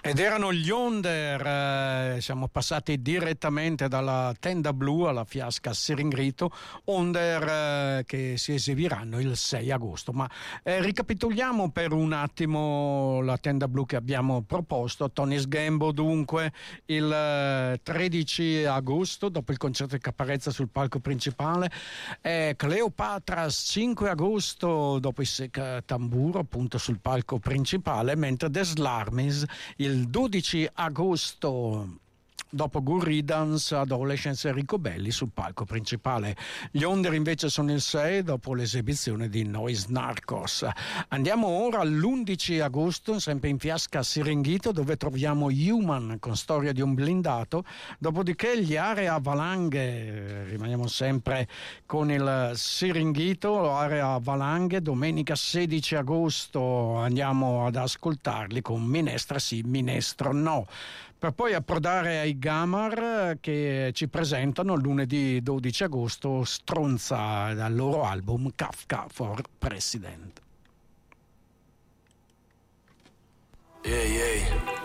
Ed erano gli Onder, siamo passati direttamente dalla Tenda Blu alla Fiasca Siringrito, Onder che si esibiranno il 6 agosto. Ma ricapitoliamo per un attimo la Tenda Blu che abbiamo proposto. Tony Sgambo dunque il 13 agosto, dopo il concerto di Caparezza sul palco principale, Cleopatras 5 agosto, dopo il Sec Tamburo appunto sul palco principale, mentre The Slarmies il 12 agosto dopo Gurridans, Adolescence e Ricobelli sul palco principale. Gli Onder invece sono il 6 dopo l'esibizione di Noise Narcos. Andiamo ora all'11 agosto sempre in Fiasca Siringhito, dove troviamo Human con Storia di un blindato, dopodiché gli Area Valanghe, rimaniamo sempre con il Siringhito, Area Valanghe, domenica 16 agosto andiamo ad ascoltarli con Minestra sì, Minestro no, per poi approdare ai Gamar che ci presentano lunedì 12 agosto Stronza dal loro album Kafka for President. Yeah, yeah.